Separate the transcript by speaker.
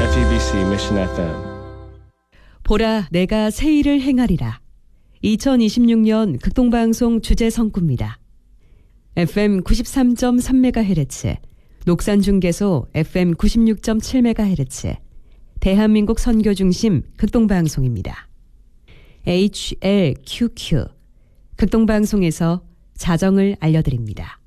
Speaker 1: FEBC Mission FM.
Speaker 2: 보라, 내가 새 일을 행하리라. 2026년 극동방송 주제 성구입니다. FM 93.3MHz, 녹산중계소 FM 96.7MHz, 대한민국 선교중심 극동방송입니다. HLQQ, 극동방송에서 자정을 알려드립니다.